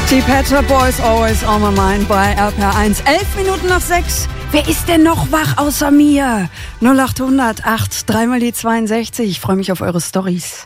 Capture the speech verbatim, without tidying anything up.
Die Pet Shop Boys, Always on my mind bei R P R eins. Elf Minuten nach sechs. Wer ist denn noch wach außer mir? null acht hundert acht, dreimal die zweiundsechzig. Ich freue mich auf eure Storys.